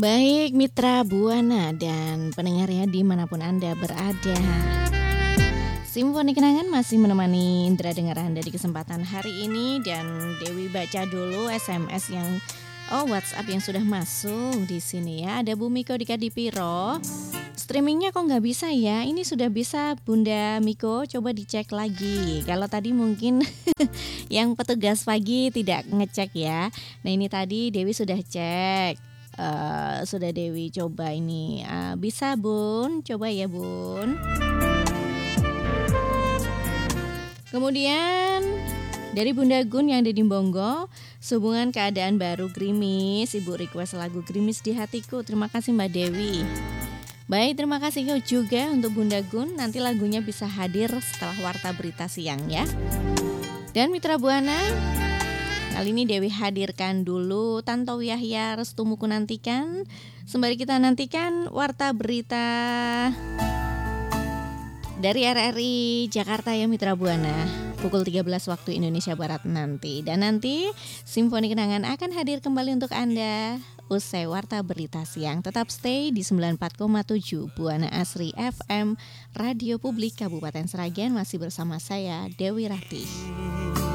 Baik mitra Buana dan pendengarnya dimanapun Anda berada. Simfoni Kenangan masih menemani indera dengar Anda di kesempatan hari ini. Dan Dewi baca dulu SMS yang WhatsApp yang sudah masuk di sini ya. Ada Bu Miko di Kadipiro. Streamingnya kok nggak bisa ya? Ini sudah bisa Bunda Miko, coba dicek lagi. Kalau tadi mungkin yang petugas pagi tidak ngecek ya. Nah ini tadi Dewi sudah cek. Sudah Dewi coba ini. Bisa Bun, coba ya Bun. Kemudian dari Bunda Gun yang ada di Bonggo, sehubungan keadaan baru gerimis, Ibu request lagu Gerimis di Hatiku. Terima kasih Mbak Dewi. Baik, terima kasih juga untuk Bunda Gun. Nanti lagunya bisa hadir setelah Warta Berita Siang ya. Dan Mitra Buana, kali ini Dewi hadirkan dulu Tantowi Yahya Restumuku Nantikan. Sembari kita nantikan Warta Berita dari RRI Jakarta ya Mitra Buana, pukul 13 waktu Indonesia Barat nanti. Dan nanti Simfoni Kenangan akan hadir kembali untuk Anda usai Warta Berita Siang. Tetap stay di 94,7 Buana Asri FM Radio Publik Kabupaten Sragen. Masih bersama saya Dewi Ratih.